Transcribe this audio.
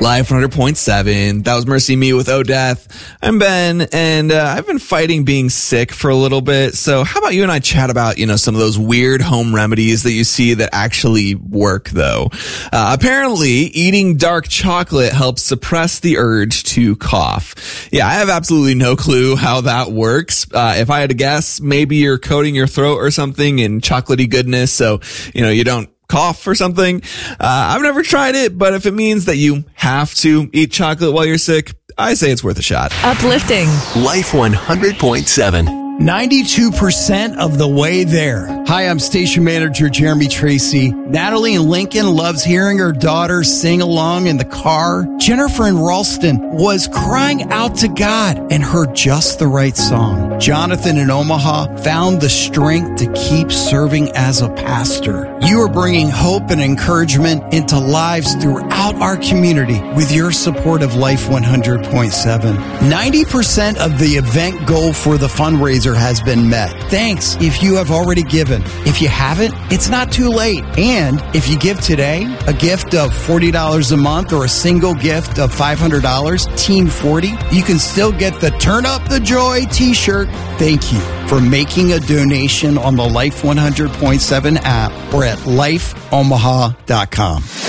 Life 100.7. That was Mercy Me with Oh Death. I'm Ben, and I've been fighting being sick for a little bit. So how about you and I chat about, some of those weird home remedies that you see that actually work, though. Apparently, eating dark chocolate helps suppress the urge to cough. Yeah, I have absolutely no clue how that works. If I had to guess, maybe you're coating your throat or something in chocolatey goodness, so, you don't cough or something. I've never tried it, but if it means that you have to eat chocolate while you're sick, I say it's worth a shot. Uplifting. Life 100.7. 92% of the way there. Hi, I'm station manager Jeremy Tracy. Natalie in Lincoln loves hearing her daughter sing along in the car. Jennifer in Ralston was crying out to God and heard just the right song. Jonathan in Omaha found the strength to keep serving as a pastor. You are bringing hope and encouragement into lives throughout our community with your support of Life 100.7. 90% of the event goal for the fundraiser has been met. Thanks if you have already given. If you haven't, it's not too late. And if you give today, a gift of $40 a month or a single gift of $500, Team 40, you can still get the Turn Up the Joy t-shirt. Thank you for making a donation on the Life 100.7 app or at lifeomaha.com.